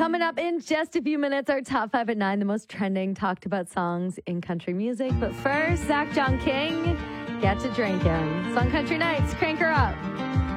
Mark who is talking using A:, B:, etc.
A: Coming up in just a few minutes, our top 5 at 9, the most trending, talked about songs in country music. But first, Zach John King, Get to Drinking. Sun Country Nights, crank her up.